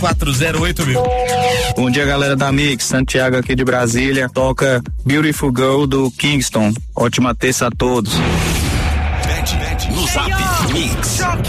408 mil. Bom dia, galera da Mix, Santiago aqui de Brasília, toca Beautiful Girl do Kingston. Ótima terça a todos. No Zap Mix.